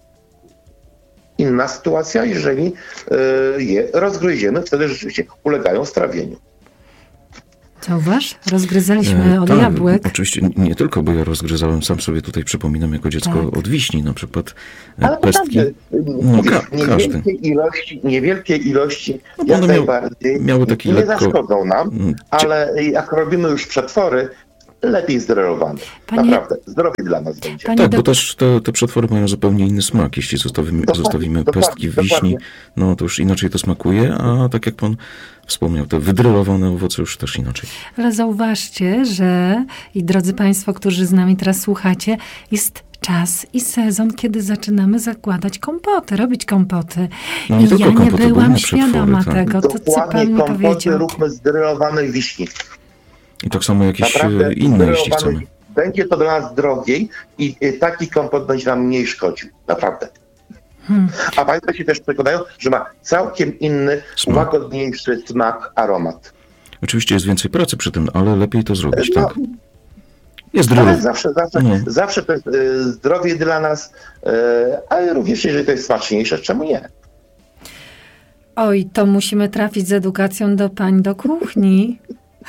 Inna sytuacja, jeżeli je rozgryziemy, wtedy rzeczywiście ulegają strawieniu. Zauważ, rozgryzaliśmy E, od tak, jabłek. Oczywiście nie tylko, bo ja rozgryzałem, sam sobie tutaj przypominam jako dziecko Tak. od wiśni na przykład e, Ale pestki. naprawdę, No, ka- każdy. niewielkie ilości, niewielkie ilości No, bo jak one miały- najbardziej miały taki nie lekko- zaszkodzą nam, Mm, ale jak robimy już przetwory, lepiej zdrelowany. Panie- Naprawdę, zdrowie dla nas będzie. Panie Tak, bo dok- też te, te przetwory mają zupełnie inny smak. Jeśli zostawimy, Dokładnie, zostawimy dokładnie, pestki wiśni, dokładnie. no to już inaczej to smakuje, a tak jak pan wspomniał, te wydrylowane owoce już też inaczej. Ale zauważcie, że i drodzy Państwo, którzy z nami teraz słuchacie, jest czas i sezon, kiedy zaczynamy zakładać kompoty, robić kompoty. No nie I tylko ja nie kompoty, bo byłam inne przetwory, świadoma tak. tego, to co Dokładnie, Pan mi kompoty powiedział. róbmy z drylowanej wiśni. I tak samo jakieś Naprawdę e, inne, jeśli zdrojowanej- chcemy. Będzie to dla nas drogiej i y, taki kompot będzie nam mniej szkodził. Naprawdę. Hmm. A Państwo się też przekonają, że ma całkiem inny, Smak. łagodniejszy smak, aromat. Oczywiście jest więcej pracy przy tym, ale lepiej to zrobić, No, tak? Jest Ale drogo. zawsze, zawsze, No. zawsze to jest y, zdrowie dla nas, y, ale również jeżeli to jest smaczniejsze, czemu nie? Oj, to musimy trafić z edukacją do pań do kuchni.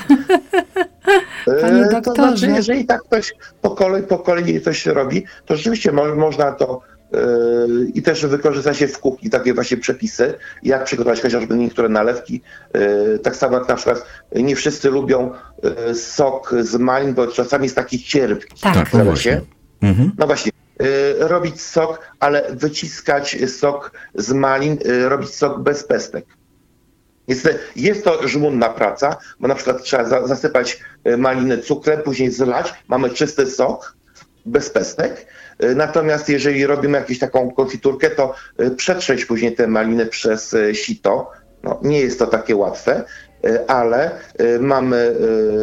Panie E, To doktorze. znaczy, jeżeli tak ktoś po kolei, po kolei coś robi, to rzeczywiście mo- można to e, i też wykorzysta się w kuchni takie właśnie przepisy, jak przygotować chociażby niektóre nalewki. E, Tak samo jak na przykład nie wszyscy lubią e, sok z malin, bo czasami jest taki cierpki. Tak. Tak, no Zgadza właśnie. się? Mhm. No właśnie, e, robić sok, ale wyciskać sok z malin, e, robić sok bez pestek. Niestety jest to żmudna praca, bo na przykład trzeba za, zasypać e, maliny cukrem, później zlać, mamy czysty sok bez pestek. E, Natomiast jeżeli robimy jakąś taką konfiturkę, to e, przetrzeć później te maliny przez e, sito. No, nie jest to takie łatwe, e, ale e, mamy e,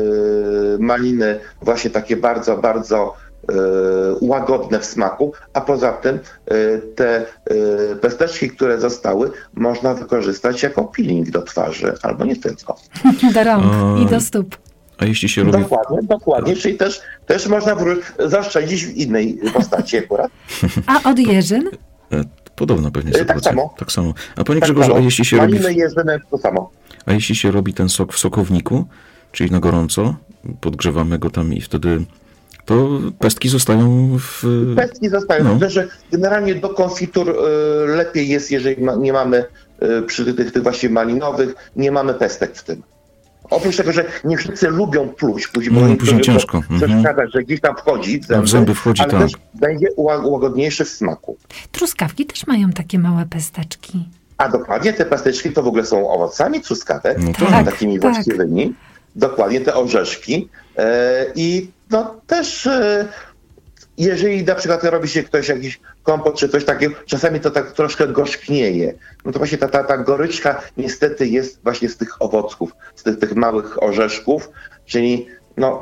maliny właśnie takie bardzo, bardzo e, łagodne w smaku, a poza tym e, te e, pesteczki, które zostały, można wykorzystać jako peeling do twarzy, albo nie tylko. Do rąk A- i do stóp. A jeśli się robi... Dokładnie, dokładnie, czyli też, też można wró- zaoszczędzić w innej postaci akurat. A od jeżyn? e, Podobna pewnie tak sytuacja. samo. Tak samo. A panie Tak Grzegorzu, samo. a jeśli się robi... Maliny jeżyny to samo. A jeśli się robi ten sok w sokowniku, czyli na gorąco, podgrzewamy go tam i wtedy to pestki zostają w... Pestki zostają. No. No. Że generalnie do konfitur y, lepiej jest, jeżeli ma, nie mamy y, przy tych, tych właśnie malinowych, nie mamy pestek w tym. Oprócz tego, że nie wszyscy lubią pluć, pluć bo No, niektórzy później to ciężko. Mhm. przeszkadza, że gdzieś tam wchodzi w A zęby, w zęby wchodzi, ale tak. też będzie ła- łagodniejszy w smaku. Truskawki też mają takie małe pesteczki. A dokładnie te pastyczki to w ogóle są owocami truskawek, No tak. tak. takimi tak. właściwymi. Dokładnie te orzeszki. E, I no też e, jeżeli na przykład robi się ktoś jakiś kompot czy coś takiego, czasami to tak troszkę gorzknieje. No to właśnie ta, ta, ta goryczka niestety jest właśnie z tych owoców, z tych, tych małych orzeszków, czyli no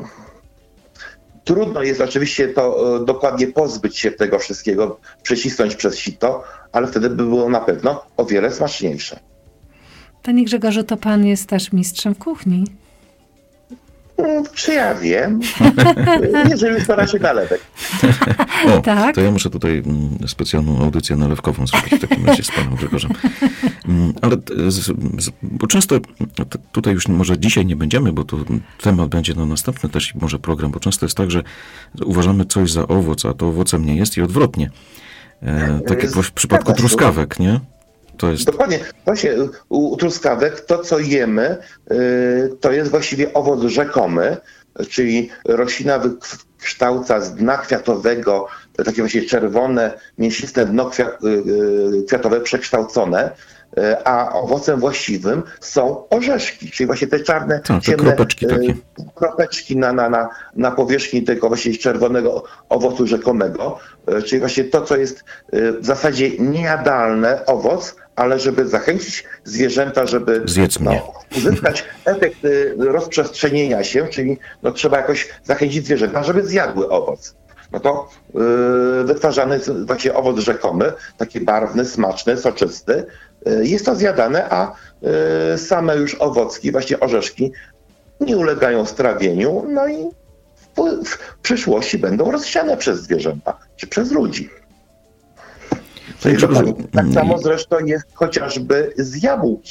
trudno jest oczywiście to e, dokładnie pozbyć się tego wszystkiego, przecisnąć przez sito, ale wtedy by było na pewno o wiele smaczniejsze. Panie Grzegorzu, to pan jest też mistrzem w kuchni. Mm, Czy ja wiem? Jeżeli już to raczej nalewek. O, Tak. to ja muszę tutaj mm, specjalną audycję nalewkową zrobić w takim razie z panem Grzegorzem. Mm, Ale t- z, z, bo często, t- tutaj już może dzisiaj nie będziemy, bo to temat będzie na następny też może program, bo często jest tak, że uważamy coś za owoc, a to owocem nie jest i odwrotnie. E, tak jak w przypadku Zgadza się. truskawek, nie? To jest... Dokładnie. Właśnie u, u truskawek to, co jemy, y, to jest właściwie owoc rzekomy, czyli roślina wykształca z dna kwiatowego takie właśnie czerwone, mięsiste dno kwia- y, y, kwiatowe przekształcone, y, a owocem właściwym są orzeszki, czyli właśnie te czarne, Tak, te ciemne kropeczki takie. y, kropeczki na, na, na, na powierzchni tego właśnie czerwonego owocu rzekomego, y, czyli właśnie to, co jest y, w zasadzie niejadalne owoc, ale żeby zachęcić zwierzęta, żeby Zjedz mnie. no, uzyskać efekt y, rozprzestrzenienia się, czyli no, trzeba jakoś zachęcić zwierzęta, żeby zjadły owoc. No to y, wytwarzany jest właśnie owoc rzekomy, taki barwny, smaczny, soczysty. Y, jest to zjadane, a y, same już owocki, właśnie orzeszki, nie ulegają strawieniu, no i w, w przyszłości będą rozsiane przez zwierzęta, czy przez ludzi. Panie Grzegorzu, Tak samo zresztą jest chociażby z jabłkiem.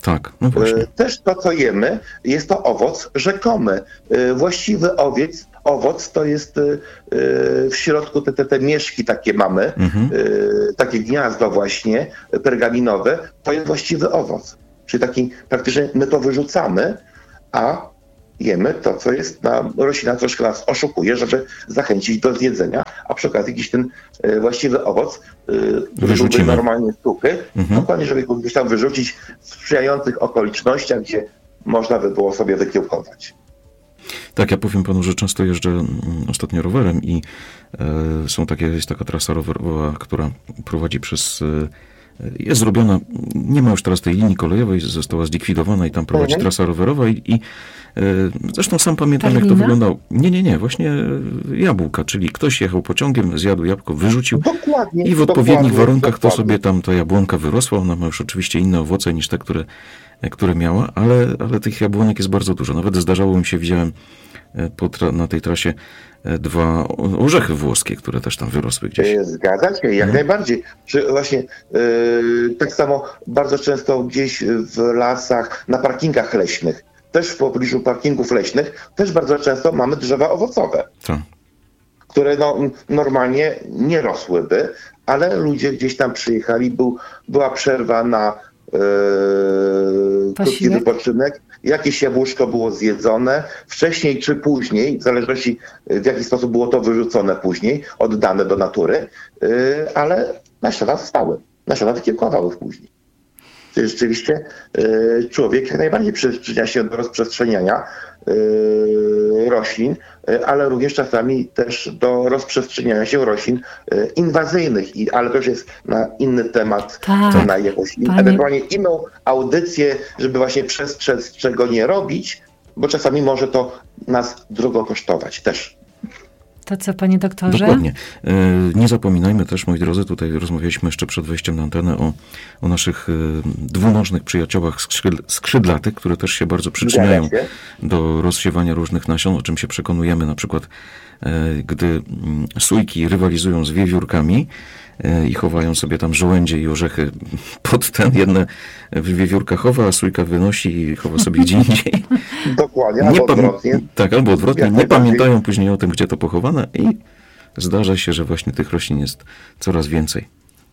Tak, no właśnie. Też to, co jemy, jest to owoc rzekomy. Właściwy owiec, owoc to jest w środku te, te, te mieszki takie mamy, mhm. takie gniazdo właśnie pergaminowe, to jest właściwy owoc. Czyli taki praktycznie my to wyrzucamy, a jemy to, co jest na roślina, troszkę nas oszukuje, żeby zachęcić do zjedzenia, a przy okazji jakiś ten e, właściwy owoc e, wyrzucimy normalnie suchy, mhm. dokładnie, żeby go gdzieś tam wyrzucić w sprzyjających okolicznościach, gdzie można by było sobie wykiełkować. Tak, ja powiem panu, że często jeżdżę ostatnio rowerem i e, są takie, jest taka trasa rowerowa, która prowadzi przez e, jest zrobiona, nie ma już teraz tej linii kolejowej, została zlikwidowana i tam prowadzi mhm. trasa rowerowa i, i e, zresztą sam pamiętam, Karlina? Jak to wyglądało. Nie, nie, nie, właśnie jabłka, czyli ktoś jechał pociągiem, zjadł jabłko, wyrzucił dokładnie, i w odpowiednich warunkach dokładnie. to sobie tam ta jabłonka wyrosła. Ona ma już oczywiście inne owoce niż te, które, które miała, ale, ale tych jabłonek jest bardzo dużo. Nawet zdarzało mi się, widziałem po tra- na tej trasie dwa orzechy włoskie, które też tam wyrosły gdzieś. Zgadza się, jak hmm. najbardziej. Czy właśnie yy, tak samo bardzo często gdzieś w lasach, na parkingach leśnych, też w pobliżu parkingów leśnych, też bardzo często mamy drzewa owocowe, tak. które no, normalnie nie rosłyby, ale ludzie gdzieś tam przyjechali, był, była przerwa na yy, krótki wypoczynek, jakieś jabłuszko było zjedzone, wcześniej czy później, w zależności w jaki sposób było to wyrzucone później, oddane do natury, yy, ale nasiona zostały, nasiona wykiełkowały później. Czyli rzeczywiście yy, człowiek jak najbardziej przyczynia się do rozprzestrzeniania yy, roślin, yy, ale również czasami też do rozprzestrzeniania się roślin yy, inwazyjnych, I, ale to już jest na inny temat, tak, na jakąś in, ewentualnie inną audycję, żeby właśnie przestrzec czego nie robić, bo czasami może to nas drogo kosztować też. To co, panie doktorze? Dokładnie. Nie zapominajmy też, moi drodzy, tutaj rozmawialiśmy jeszcze przed wejściem na antenę o, o naszych dwunożnych przyjaciołach skrzydlatych, które też się bardzo przyczyniają do rozsiewania różnych nasion, o czym się przekonujemy na przykład, gdy sójki rywalizują z wiewiórkami i chowają sobie tam żołędzie i orzechy pod ten, jedne wiewiórka chowa, a sójka wynosi i chowa sobie gdzie indziej. Dokładnie, albo nie odwrotnie. Tak, albo odwrotnie. Nie pamiętają później o tym, gdzie to pochowane i zdarza się, że właśnie tych roślin jest coraz więcej.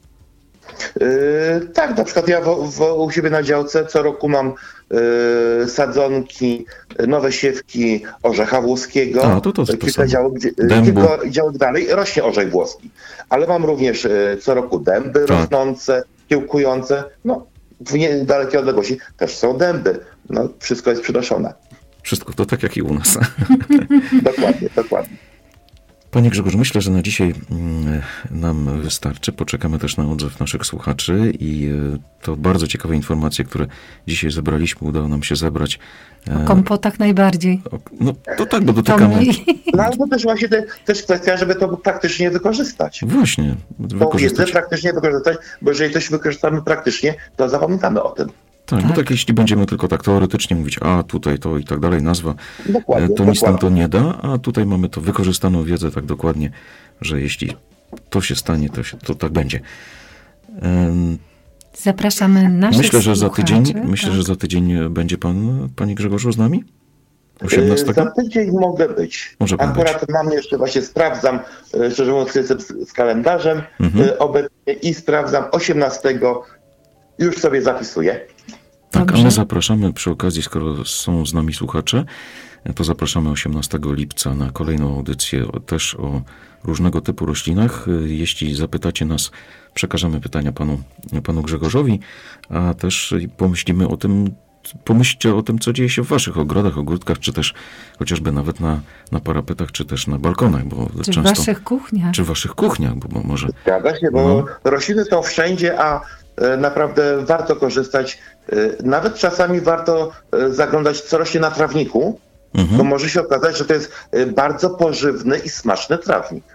Yy, tak, na przykład ja w, w, u siebie na działce co roku mam yy, sadzonki, nowe siewki orzecha włoskiego. A, to to, to kilka działek, kilka działek dalej rośnie orzech włoski. Ale mam również yy, co roku dęby tak. rosnące, kiełkujące. No, w niedalekiej odległości też są dęby. No, wszystko jest przynoszone. Wszystko to tak jak i u nas. Dokładnie, dokładnie. Panie Grzegorzu, myślę, że na dzisiaj nam wystarczy. Poczekamy też na odzew naszych słuchaczy i to bardzo ciekawe informacje, które dzisiaj zebraliśmy, udało nam się zebrać. O kompotach najbardziej. No to tak, bo dotykamy... No ale to też właśnie te, też kwestia, żeby to praktycznie wykorzystać. Właśnie. Tą wiedzę praktycznie wykorzystać, bo jeżeli coś wykorzystamy praktycznie, to zapamiętamy o tym. Tak, tak, bo tak jeśli będziemy tylko tak teoretycznie mówić, a tutaj to i tak dalej, nazwa, dokładnie, to dokładnie. nic nam to nie da, a tutaj mamy to wykorzystaną wiedzę tak dokładnie, że jeśli to się stanie, to, się, to tak będzie. Um, Zapraszamy naszych myślę, że za tydzień, słuchaczy, Myślę, tak. że za tydzień będzie pan, panie Grzegorzu, z nami? osiemnastego? Za tydzień mogę być. Może pan Akurat być. mam jeszcze właśnie, sprawdzam, szczerze mówiąc, jestem z, z kalendarzem mhm. obecnie i sprawdzam osiemnastego, już sobie zapisuję. Tak, Dobrze. a my zapraszamy przy okazji, skoro są z nami słuchacze, to zapraszamy osiemnastego lipca na kolejną audycję też o różnego typu roślinach. Jeśli zapytacie nas, przekażemy pytania panu, panu Grzegorzowi, a też pomyślimy o tym, pomyślcie o tym, co dzieje się w waszych ogrodach, ogródkach, czy też chociażby nawet na, na parapetach, czy też na balkonach. Bo czy często, w waszych kuchniach. Czy w waszych kuchniach, bo, bo może... Zgadza się, bo no. rośliny są wszędzie, a naprawdę warto korzystać. Nawet czasami warto zaglądać, co rośnie na trawniku, mhm. bo może się okazać, że to jest bardzo pożywny i smaczny trawnik.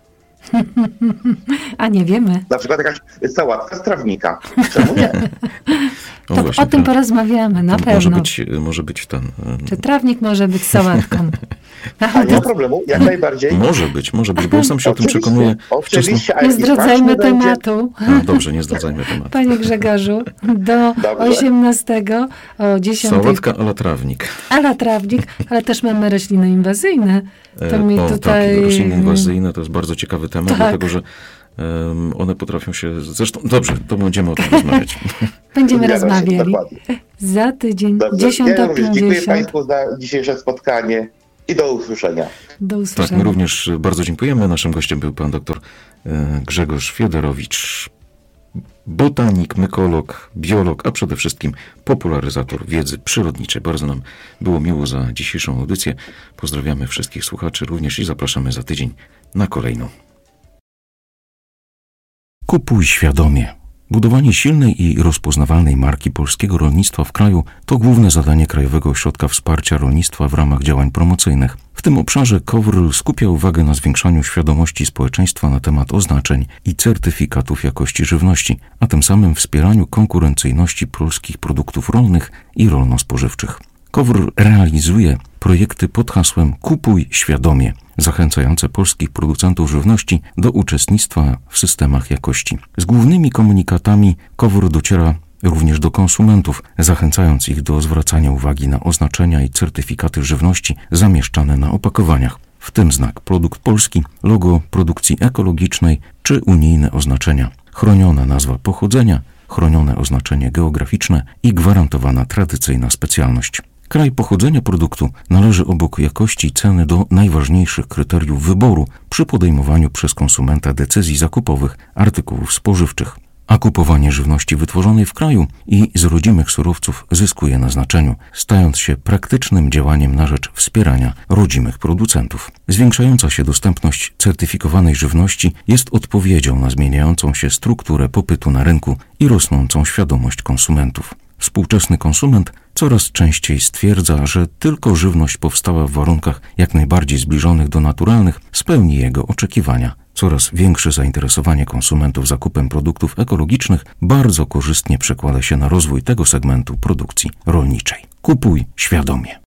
A nie wiemy. Na przykład jakaś sałatka z trawnika. Czemu nie? To o, właśnie, o tym porozmawiamy, na pewno. Może być, może być ten... Czy trawnik może być sałatką? A nie ma problemu, jak najbardziej. Może być, może być, bo ja sam się o tym przekonuję. Oczywiście. Nie zdradzajmy tematu. No, dobrze, nie zdradzajmy tematu. Panie Grzegorzu, do dobrze. osiemnastego o dziesiątej. Sałatka a la trawnik. A la trawnik, ale też mamy rośliny inwazyjne. To mi o, tutaj... tak, rośliny inwazyjne to jest bardzo ciekawy temat, tak. dlatego że um, one potrafią się... Zresztą, dobrze, to będziemy o tym rozmawiać. Będziemy rozmawiali. Za tydzień, dziesiąta pięćdziesiąt. Dziękuję Państwu za dzisiejsze spotkanie i do usłyszenia. Do usłyszenia. Tak, my również bardzo dziękujemy. Naszym gościem był pan doktor Grzegorz Fiedorowicz, botanik, mykolog, biolog, a przede wszystkim popularyzator wiedzy przyrodniczej. Bardzo nam było miło za dzisiejszą audycję. Pozdrawiamy wszystkich słuchaczy również i zapraszamy za tydzień na kolejną. Kupuj świadomie. Budowanie silnej i rozpoznawalnej marki polskiego rolnictwa w kraju to główne zadanie Krajowego Ośrodka Wsparcia Rolnictwa w ramach działań promocyjnych. W tym obszarze KOWR skupia uwagę na zwiększaniu świadomości społeczeństwa na temat oznaczeń i certyfikatów jakości żywności, a tym samym wspieraniu konkurencyjności polskich produktów rolnych i rolno-spożywczych. KOWR realizuje projekty pod hasłem Kupuj świadomie, zachęcające polskich producentów żywności do uczestnictwa w systemach jakości. Z głównymi komunikatami KOWR dociera również do konsumentów, zachęcając ich do zwracania uwagi na oznaczenia i certyfikaty żywności zamieszczane na opakowaniach, w tym znak produkt polski, logo produkcji ekologicznej czy unijne oznaczenia, chroniona nazwa pochodzenia, chronione oznaczenie geograficzne i gwarantowana tradycyjna specjalność. Kraj pochodzenia produktu należy obok jakości i ceny do najważniejszych kryteriów wyboru przy podejmowaniu przez konsumenta decyzji zakupowych artykułów spożywczych. A kupowanie żywności wytworzonej w kraju i z rodzimych surowców zyskuje na znaczeniu, stając się praktycznym działaniem na rzecz wspierania rodzimych producentów. Zwiększająca się dostępność certyfikowanej żywności jest odpowiedzią na zmieniającą się strukturę popytu na rynku i rosnącą świadomość konsumentów. Współczesny konsument coraz częściej stwierdza, że tylko żywność powstała w warunkach jak najbardziej zbliżonych do naturalnych spełni jego oczekiwania. Coraz większe zainteresowanie konsumentów zakupem produktów ekologicznych bardzo korzystnie przekłada się na rozwój tego segmentu produkcji rolniczej. Kupuj świadomie.